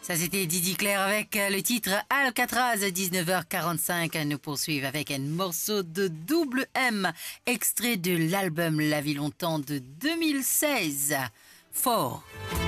Ça, c'était Didi Claire avec le titre Alcatraz, 19h45. Nous poursuivons avec un morceau de Double M, extrait de l'album La vie longtemps de 2016. Fort.